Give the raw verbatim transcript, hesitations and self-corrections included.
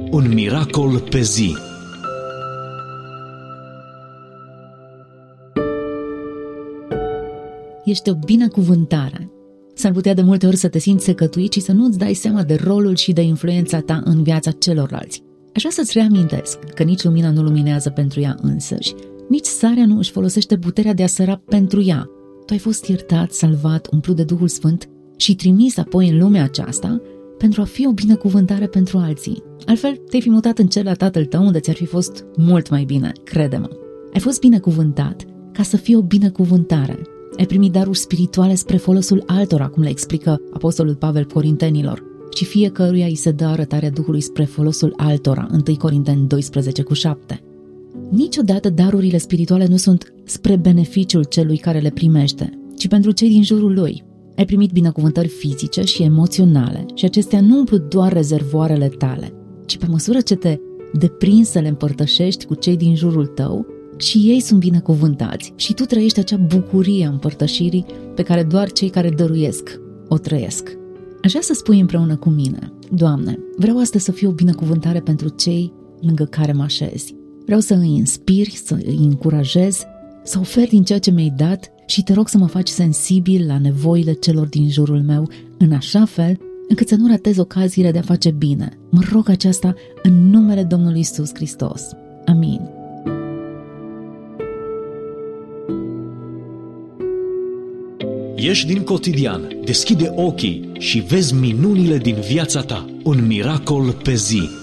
Un miracol pe zi. Ești o binecuvântare. S-ar putea de multe ori să te simți secătuit și să nu-ți dai seama de rolul și de influența ta în viața celorlalți. Aș vrea să-ți reamintesc că nici lumina nu luminează pentru ea însăși, nici sarea nu își folosește puterea de a săra pentru ea. Tu ai fost iertat, salvat, umplut de Duhul Sfânt și trimis apoi în lumea aceasta pentru a fi o binecuvântare pentru alții. Altfel, te-ai fi mutat în cel la tatăl tău unde ți-ar fi fost mult mai bine, crede-mă. Ai fost binecuvântat ca să fii o binecuvântare. Ai primit daruri spirituale spre folosul altora, cum le explică apostolul Pavel Corintenilor, și fiecăruia îi se dă arătarea Duhului spre folosul altora, întâi Corinteni doisprezece cu șapte. Niciodată darurile spirituale nu sunt spre beneficiul celui care le primește, ci pentru cei din jurul lui. Ai primit binecuvântări fizice și emoționale și acestea nu umplu doar rezervoarele tale, ci pe măsură ce te deprinzi să le împărtășești cu cei din jurul tău, și ei sunt binecuvântați și tu trăiești acea bucurie a împărtășirii pe care doar cei care dăruiesc o trăiesc. Aș vrea să spui împreună cu mine: Doamne, vreau astăzi să fiu o binecuvântare pentru cei lângă care mă așezi. Vreau să îi inspiri, să îi încurajez, să ofer din ceea ce mi-ai dat și te rog să mă faci sensibil la nevoile celor din jurul meu, în așa fel încât să nu ratez ocaziile de a face bine. Mă rog aceasta în numele Domnului Iisus Hristos. Amin. Ieși din cotidian, deschide ochii și vezi minunile din viața ta. Un miracol pe zi.